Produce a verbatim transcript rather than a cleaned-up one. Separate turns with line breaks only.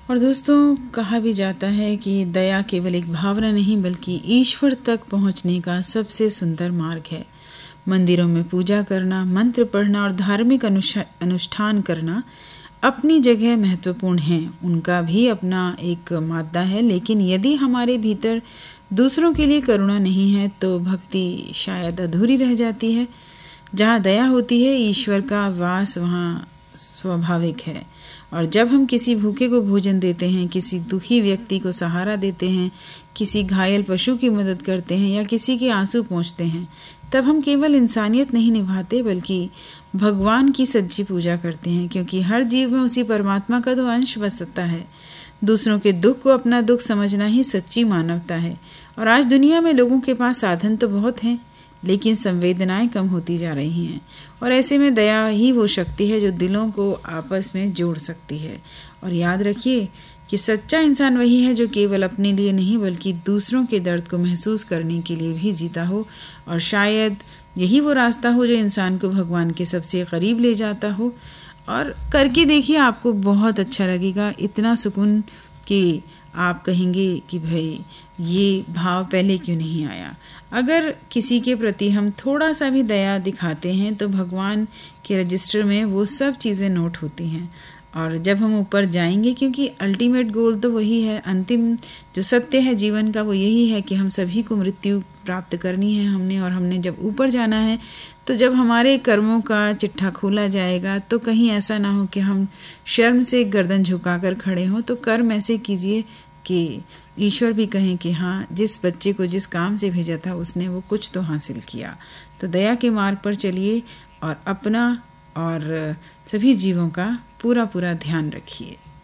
और दोस्तों, कहा भी जाता है कि दया केवल एक भावना नहीं बल्कि ईश्वर तक पहुंचने का सबसे सुंदर मार्ग है। मंदिरों में पूजा करना, मंत्र पढ़ना और धार्मिक अनुष्ठान करना अपनी जगह महत्वपूर्ण है। उनका भी अपना एक मादा है, लेकिन यदि हमारे भीतर दूसरों के लिए करुणा नहीं है तो भक्ति शायद अधूरी रह जाती है। जहाँ दया होती है, ईश्वर का वास वहाँ स्वाभाविक है। और जब हम किसी भूखे को भोजन देते हैं, किसी दुखी व्यक्ति को सहारा देते हैं, किसी घायल पशु की मदद करते हैं या किसी के आंसू पोंछते हैं, तब हम केवल इंसानियत नहीं निभाते बल्कि भगवान की सच्ची पूजा करते हैं, क्योंकि हर जीव में उसी परमात्मा का तो अंश बसता है। दूसरों के दुख को अपना दुख समझना ही सच्ची मानवता है। और आज दुनिया में लोगों के पास साधन तो बहुत हैं, लेकिन संवेदनाएं कम होती जा रही हैं। और ऐसे में दया ही वो शक्ति है जो दिलों को आपस में जोड़ सकती है। और याद रखिए कि सच्चा इंसान वही है जो केवल अपने लिए नहीं बल्कि दूसरों के दर्द को महसूस करने के लिए भी जीता हो। और शायद यही वो रास्ता हो जो इंसान को भगवान के सबसे करीब ले जाता हो। और करके देखिए, आपको बहुत अच्छा लगेगा। इतना सुकून कि आप कहेंगे कि भाई ये भाव पहले क्यों नहीं आया। अगर किसी के प्रति हम थोड़ा सा भी दया दिखाते हैं तो भगवान के रजिस्टर में वो सब चीज़ें नोट होती हैं। और जब हम ऊपर जाएंगे, क्योंकि अल्टीमेट गोल तो वही है, अंतिम जो सत्य है जीवन का वो यही है कि हम सभी को मृत्यु प्राप्त करनी है हमने। और हमने जब ऊपर जाना है तो जब हमारे कर्मों का चिट्ठा खोला जाएगा तो कहीं ऐसा ना हो कि हम शर्म से गर्दन झुकाकर खड़े हों। तो कर्म ऐसे कीजिए कि ईश्वर भी कहें कि हाँ, जिस बच्चे को जिस काम से भेजा था उसने वो कुछ तो हासिल किया। तो दया के मार्ग पर चलिए और अपना और सभी जीवों का पूरा पूरा ध्यान रखिए।